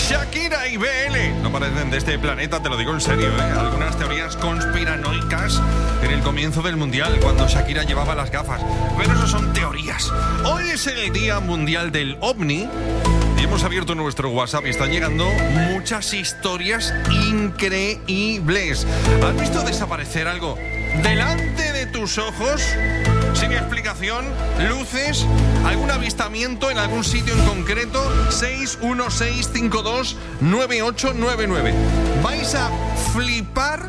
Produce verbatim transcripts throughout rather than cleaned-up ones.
Shakira y B L no parecen de este planeta, te lo digo en serio, ¿eh? Algunas teorías conspiranoicas en el comienzo del Mundial, cuando Shakira llevaba las gafas. Pero eso son teorías. Hoy es el Día Mundial del OVNI y hemos abierto nuestro WhatsApp y están llegando muchas historias increíbles. ¿Has visto desaparecer algo delante de tus ojos? Sin explicación, luces, algún avistamiento en algún sitio en concreto. Seis uno seis cinco dos nueve ocho nueve nueve. Vais a flipar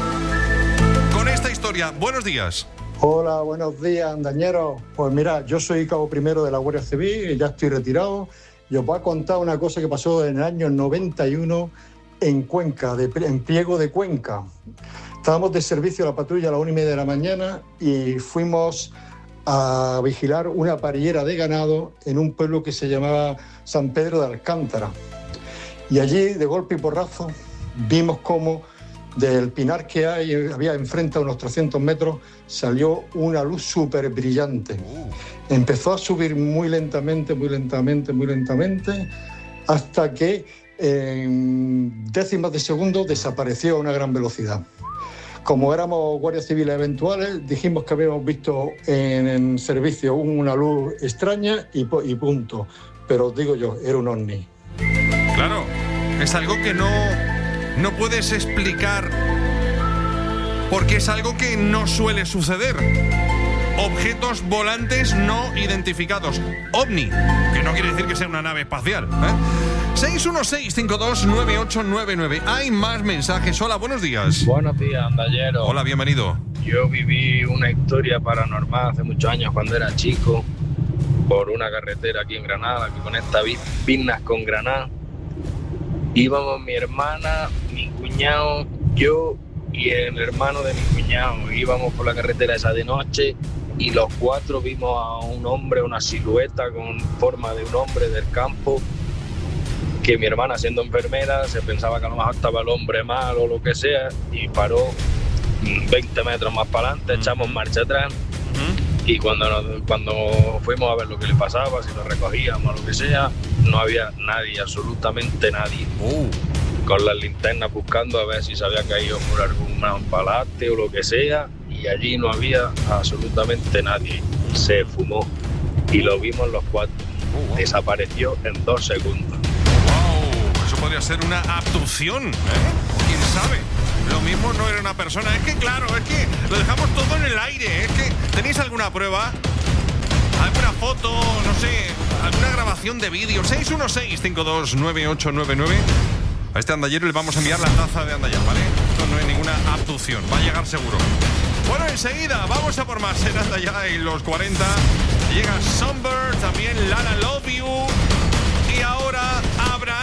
con esta historia. Buenos días. Hola, buenos días, andañeros. Pues mira, yo soy cabo primero de la Guardia Civil y ya estoy retirado. Y os voy a contar una cosa que pasó en el año noventa y uno en Cuenca, de, en Priego de Cuenca. Estábamos de servicio a la patrulla a las una y media de la mañana y fuimos a vigilar una parrillera de ganado en un pueblo que se llamaba San Pedro de Alcántara. Y allí, de golpe y porrazo, vimos cómo del pinar que hay, había enfrente a unos trescientos metros, salió una luz súper brillante. Empezó a subir muy lentamente, muy lentamente, muy lentamente, hasta que en décimas de segundo desapareció a una gran velocidad. Como éramos guardias civiles eventuales, dijimos que habíamos visto en, en servicio una luz extraña y, y punto. Pero os digo yo, era un ovni. Claro, es algo que no, no puedes explicar porque es algo que no suele suceder. Objetos volantes no identificados. OVNI, que no quiere decir que sea una nave espacial, ¿eh? seis uno seis cinco dos nueve ocho nueve nueve. Hay más mensajes. Hola, buenos días. Buenos días, andallero. Hola, bienvenido. Yo viví una historia paranormal hace muchos años cuando era chico por una carretera aquí en Granada que conecta Pinas con Granada. Íbamos mi hermana, mi cuñado, yo y el hermano de mi cuñado. Íbamos por la carretera esa de noche y los cuatro vimos a un hombre, una silueta con forma de un hombre del campo, que mi hermana, siendo enfermera, se pensaba que a lo mejor estaba el hombre mal o lo que sea, y paró veinte metros más para adelante, uh-huh. echamos marcha atrás, uh-huh. y cuando, nos, cuando fuimos a ver lo que le pasaba, si lo recogíamos o lo que sea, no había nadie, absolutamente nadie. Uh. Con las linternas buscando a ver si se había caído por algún empalate o lo que sea, y allí no había absolutamente nadie. Se fumó y lo vimos los cuatro. Uh, wow. Desapareció en dos segundos. Wow, eso podría ser una abducción, ¿eh? ¿Quién sabe? Lo mismo no era una persona. Es que claro, es que lo dejamos todo en el aire. Es que, ¿tenéis alguna prueba? ¿Alguna foto? No sé, ¿alguna grabación de vídeo? seis uno seis cinco dos nueve ocho nueve nueve. A este andallero le vamos a enviar la taza de andallar, ¿vale? Esto no es ninguna abducción, va a llegar seguro. Bueno, enseguida vamos a por más en Andallar y los cuarenta. Llega Sunbird, también Lana Love You.